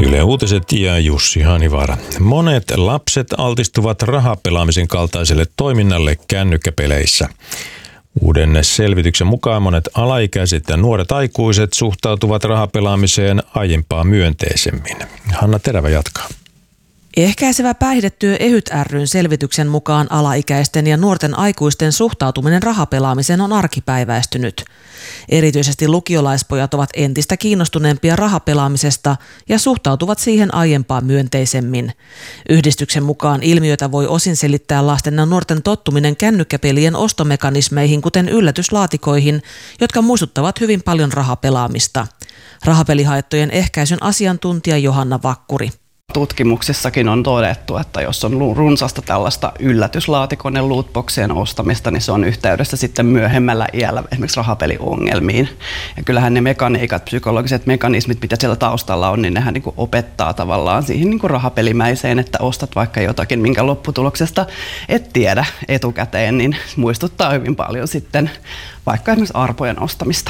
Yle Uutiset ja Jussi Hanivaara. Monet lapset altistuvat rahapelaamisen kaltaiselle toiminnalle kännykkäpeleissä. Uuden selvityksen mukaan monet alaikäiset ja nuoret aikuiset suhtautuvat rahapelaamiseen aiempaa myönteisemmin. Hanna Terävä jatkaa. Ehkäisevä päihdetyö EHYT ry:n selvityksen mukaan alaikäisten ja nuorten aikuisten suhtautuminen rahapelaamiseen on arkipäiväistynyt. Erityisesti lukiolaispojat ovat entistä kiinnostuneempia rahapelaamisesta ja suhtautuvat siihen aiempaa myönteisemmin. Yhdistyksen mukaan ilmiötä voi osin selittää lasten ja nuorten tottuminen kännykkäpelien ostomekanismeihin, kuten yllätyslaatikoihin, jotka muistuttavat hyvin paljon rahapelaamista. Rahapelihaittojen ehkäisyn asiantuntija Johanna Vakkuri. Tutkimuksissakin on todettu, että jos on runsasta tällaista yllätyslaatikon ja lootboxien ostamista, niin se on yhteydessä sitten myöhemmällä iällä esimerkiksi rahapeliongelmiin. Ja kyllähän ne mekaniikat, psykologiset mekanismit, mitä siellä taustalla on, niin nehän niin kuin opettaa tavallaan siihen niin kuin rahapelimäiseen, että ostat vaikka jotakin, minkä lopputuloksesta et tiedä etukäteen, niin muistuttaa hyvin paljon sitten vaikka esimerkiksi arpojen ostamista.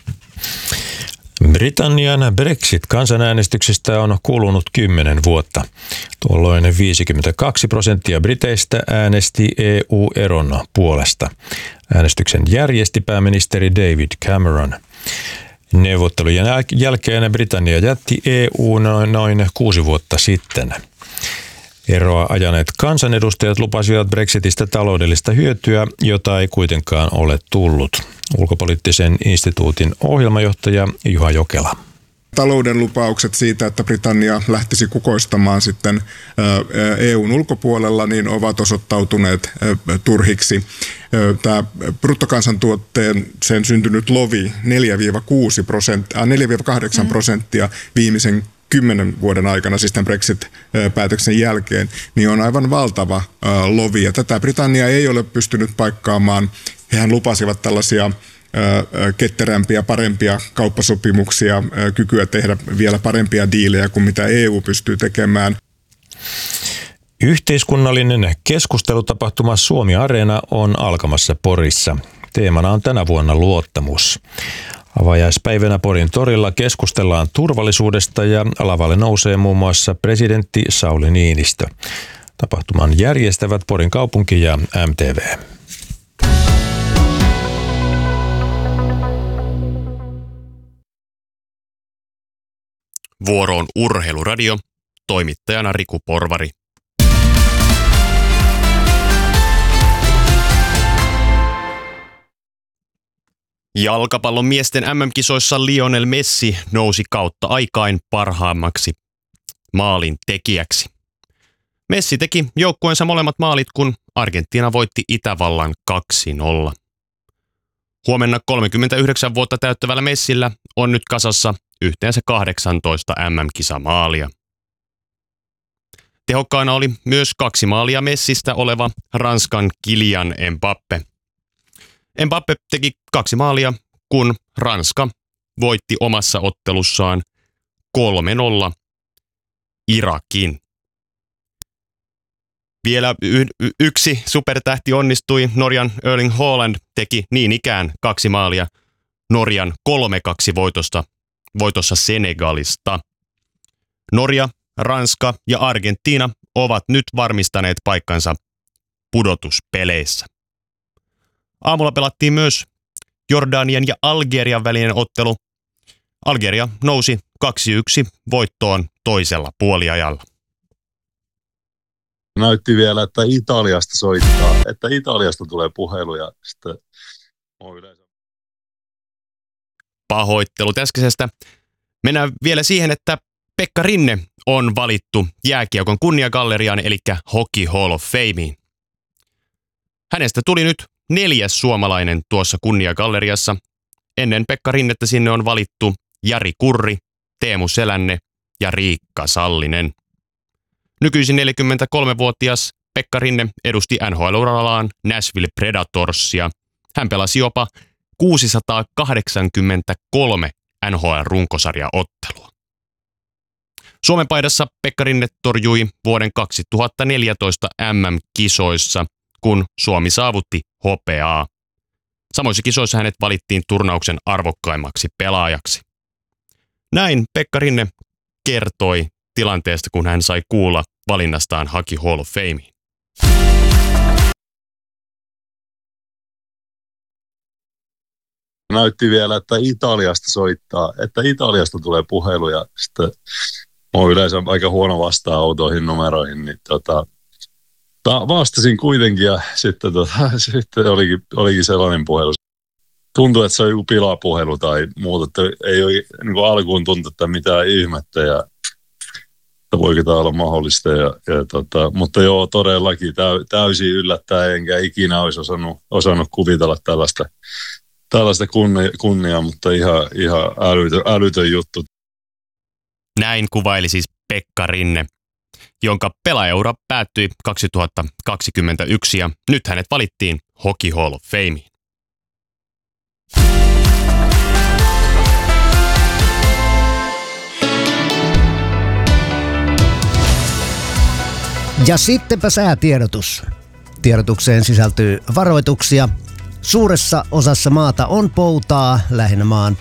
Britannian Brexit-kansanäänestyksestä on kulunut 10 vuotta. Tuolloin 52% briteistä äänesti EU-eron puolesta. Äänestyksen järjesti pääministeri David Cameron. Neuvottelujen jälkeen Britannia jätti EU noin 6 vuotta sitten. Eroa ajaneet kansanedustajat lupasivat Brexitistä taloudellista hyötyä, jota ei kuitenkaan ole tullut. Ulkopoliittisen instituutin ohjelmajohtaja Juha Jokela. Talouden lupaukset siitä, että Britannia lähtisi kukoistamaan sitten EUn ulkopuolella, niin ovat osoittautuneet turhiksi. Tämä bruttokansantuotteen sen syntynyt lovi 4-8% viimeisen 10 vuoden aikana, siis tämän Brexit-päätöksen jälkeen, niin on aivan valtava lovi. Ja tätä Britannia ei ole pystynyt paikkaamaan. Hehän lupasivat tällaisia ketterämpiä, parempia kauppasopimuksia, kykyä tehdä vielä parempia diilejä kuin mitä EU pystyy tekemään. Yhteiskunnallinen keskustelutapahtuma Suomi Areena on alkamassa Porissa. Teemana on tänä vuonna luottamus. Avajaispäivänä Porin torilla keskustellaan turvallisuudesta ja lavalle nousee muun muassa presidentti Sauli Niinistö. Tapahtuman järjestävät Porin kaupunki ja MTV. Vuoroon Urheiluradio, toimittajana Riku Porvari. Jalkapallon miesten MM-kisoissa Lionel Messi nousi kautta aikain parhaammaksi maalin tekijäksi. Messi teki joukkueensa molemmat maalit, kun Argentiina voitti Itävallan 2-0. Huomenna 39 vuotta täyttävällä Messillä on nyt kasassa yhteensä 18 MM-kisamaalia. Tehokkaana oli myös 2 maalia Messistä oleva Ranskan Kylian Mbappé. Mbappé teki 2 maalia, kun Ranska voitti omassa ottelussaan 3-0 Irakin. Vielä yksi supertähti onnistui. Norjan Erling Haaland teki niin ikään 2 maalia Norjan 3-2 voitossa Senegalista. Norja, Ranska ja Argentiina ovat nyt varmistaneet paikkansa pudotuspeleissä. Aamulla pelattiin myös Jordanian ja Algerian välinen ottelu. Algeria nousi 2-1 voittoon toisella puoliajalla. Näytti vielä, että Italiasta soittaa, että Italiasta tulee puheluja. Pahoittelut äskeisestä. Mennään vielä siihen, että Pekka Rinne on valittu jääkiekon kunniagalleriaan, eli Hockey Hall of Fameen. Hänestä tuli nyt 4. suomalainen tuossa kunniagalleriassa. Ennen Pekka Rinnettä sinne on valittu Jari Kurri, Teemu Selänne ja Riikka Sallinen. Nykyisin 43-vuotias Pekka Rinne edusti NHL-urallaan Nashville Predatorsia. Hän pelasi jopa 683 NHL-runkosarjaottelua. Suomen paidassa Pekka Rinne torjui vuoden 2014 MM-kisoissa, kun Suomi saavutti hopeaa. Samoissa kisoissa hänet valittiin turnauksen arvokkaimmaksi pelaajaksi. Näin Pekka Rinne kertoi tilanteesta, kun hän sai kuulla valinnastaan Hockey Hall of Fameen. Näytti vielä, että Italiasta soittaa, että Italiasta tulee puheluja. Sitten mä oon yleensä aika huono vastaan autoihin numeroihin, niin vastasin kuitenkin ja sitten olikin sellainen puhelu. Tuntui, että se on joku pilapuhelu tai muuta, että ei ole niin kuin alkuun tuntu, että mitään ihmettä ja voiko tämä olla mahdollista. Mutta joo, todellakin täysin yllättäen, enkä ikinä olisi osannut kuvitella tällaista kunniaa, mutta ihan älytön juttu. Näin kuvaili siis Pekka Rinne, jonka pelaajaura päättyi 2021 ja nyt hänet valittiin Hockey Hall of Fameen. Ja sittenpä säätiedotus. Tiedotukseen sisältyy varoituksia. Suuressa osassa maata on poutaa, lähinnä maan